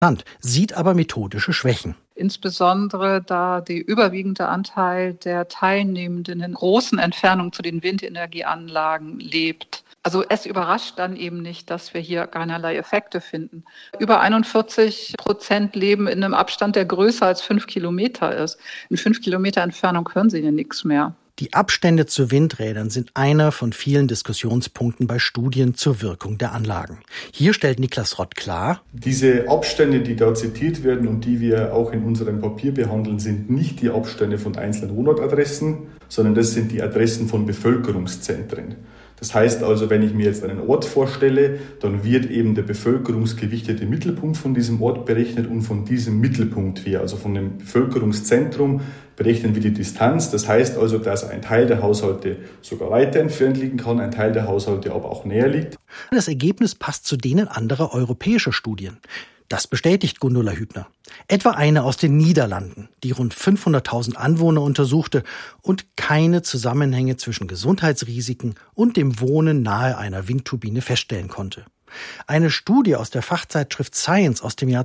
sieht aber methodische Schwächen. Insbesondere da der überwiegende Anteil der Teilnehmenden in großen Entfernungen zu den Windenergieanlagen lebt. Also es überrascht dann eben nicht, dass wir hier keinerlei Effekte finden. Über 41% leben in einem Abstand, der größer als 5 Kilometer ist. In 5 Kilometer Entfernung hören sie ja nichts mehr. Die Abstände zu Windrädern sind einer von vielen Diskussionspunkten bei Studien zur Wirkung der Anlagen. Hier stellt Niklas Rott klar: Diese Abstände, die da zitiert werden und die wir auch in unserem Papier behandeln, sind nicht die Abstände von einzelnen Wohnortadressen, sondern das sind die Adressen von Bevölkerungszentren. Das heißt also, wenn ich mir jetzt einen Ort vorstelle, dann wird eben der bevölkerungsgewichtete Mittelpunkt von diesem Ort berechnet und von diesem Mittelpunkt her, also von dem Bevölkerungszentrum, berechnen wir die Distanz. Das heißt also, dass ein Teil der Haushalte sogar weiter entfernt liegen kann, ein Teil der Haushalte aber auch näher liegt. Das Ergebnis passt zu denen anderer europäischer Studien. Das bestätigt Gundula Hübner. Etwa eine aus den Niederlanden, die rund 500.000 Anwohner untersuchte und keine Zusammenhänge zwischen Gesundheitsrisiken und dem Wohnen nahe einer Windturbine feststellen konnte. Eine Studie aus der Fachzeitschrift Science aus dem Jahr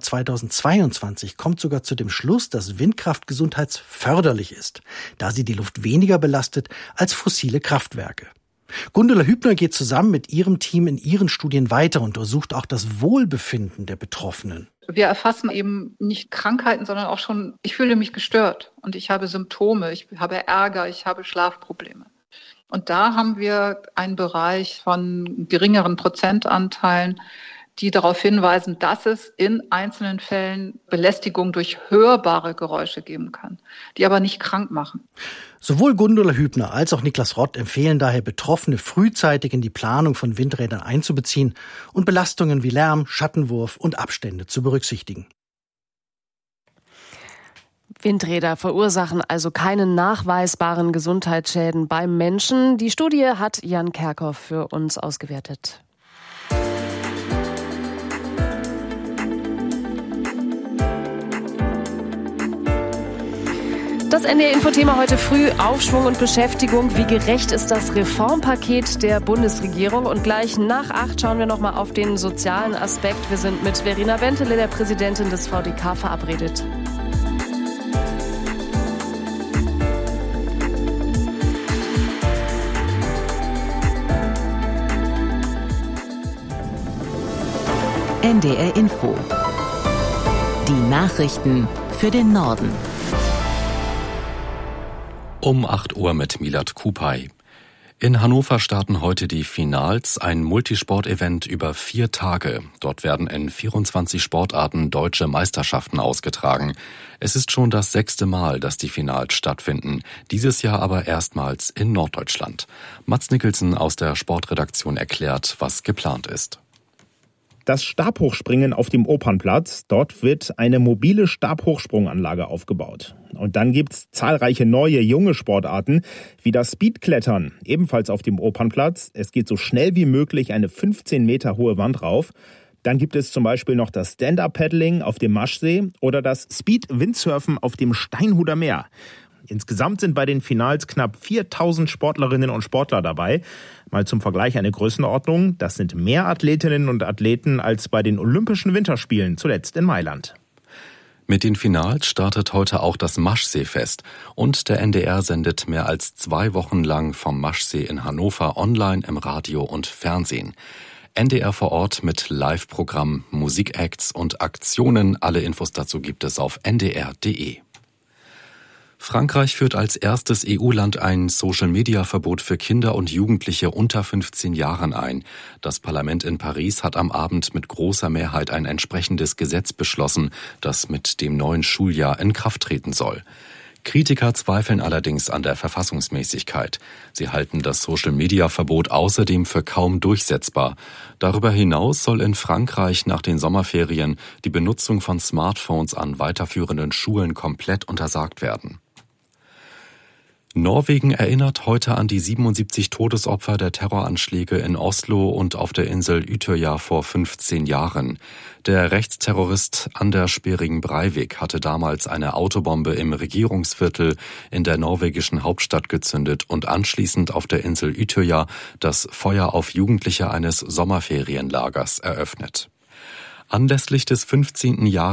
2022 kommt sogar zu dem Schluss, dass Windkraft gesundheitsförderlich ist, da sie die Luft weniger belastet als fossile Kraftwerke. Gundula Hübner geht zusammen mit ihrem Team in ihren Studien weiter und untersucht auch das Wohlbefinden der Betroffenen. Wir erfassen eben nicht Krankheiten, sondern auch schon, ich fühle mich gestört und ich habe Symptome, ich habe Ärger, ich habe Schlafprobleme. Und da haben wir einen Bereich von geringeren Prozentanteilen, die darauf hinweisen, dass es in einzelnen Fällen Belästigung durch hörbare Geräusche geben kann, die aber nicht krank machen. Sowohl Gundula Hübner als auch Niklas Rott empfehlen daher, Betroffene frühzeitig in die Planung von Windrädern einzubeziehen und Belastungen wie Lärm, Schattenwurf und Abstände zu berücksichtigen. Windräder verursachen also keine nachweisbaren Gesundheitsschäden beim Menschen. Die Studie hat Jan Kerkhoff für uns ausgewertet. Das NDR-Info-Thema heute früh: Aufschwung und Beschäftigung. Wie gerecht ist das Reformpaket der Bundesregierung? Und gleich nach 8 schauen wir nochmal auf den sozialen Aspekt. Wir sind mit Verena Wentele, der Präsidentin des VDK, verabredet. NDR-Info. Die Nachrichten für den Norden. Um 8 Uhr mit Milad Kupay. In Hannover starten heute die Finals, ein Multisport-Event über 4 Tage. Dort werden in 24 Sportarten deutsche Meisterschaften ausgetragen. Es ist schon das 6. Mal, dass die Finals stattfinden. Dieses Jahr aber erstmals in Norddeutschland. Mats Nicholson aus der Sportredaktion erklärt, was geplant ist. Das Stabhochspringen auf dem Opernplatz. Dort wird eine mobile Stabhochsprunganlage aufgebaut. Und dann gibt's zahlreiche neue, junge Sportarten, wie das Speedklettern, ebenfalls auf dem Opernplatz. Es geht so schnell wie möglich eine 15 Meter hohe Wand rauf. Dann gibt es zum Beispiel noch das Stand-Up-Paddling auf dem Maschsee oder das Speed-Windsurfen auf dem Steinhuder Meer. Insgesamt sind bei den Finals knapp 4.000 Sportlerinnen und Sportler dabei. Mal zum Vergleich eine Größenordnung: Das sind mehr Athletinnen und Athleten als bei den Olympischen Winterspielen, zuletzt in Mailand. Mit den Finals startet heute auch das Maschseefest. Und der NDR sendet mehr als 2 Wochen lang vom Maschsee in Hannover online im Radio und Fernsehen. NDR vor Ort mit Live-Programm, Musikacts und Aktionen. Alle Infos dazu gibt es auf ndr.de. Frankreich führt als erstes EU-Land ein Social-Media-Verbot für Kinder und Jugendliche unter 15 Jahren ein. Das Parlament in Paris hat am Abend mit großer Mehrheit ein entsprechendes Gesetz beschlossen, das mit dem neuen Schuljahr in Kraft treten soll. Kritiker zweifeln allerdings an der Verfassungsmäßigkeit. Sie halten das Social-Media-Verbot außerdem für kaum durchsetzbar. Darüber hinaus soll in Frankreich nach den Sommerferien die Benutzung von Smartphones an weiterführenden Schulen komplett untersagt werden. Norwegen erinnert heute an die 77 Todesopfer der Terroranschläge in Oslo und auf der Insel Utøya vor 15 Jahren. Der Rechtsterrorist Anders Behring Breivik hatte damals eine Autobombe im Regierungsviertel in der norwegischen Hauptstadt gezündet und anschließend auf der Insel Utøya das Feuer auf Jugendliche eines Sommerferienlagers eröffnet. Anlässlich des 15. Jahres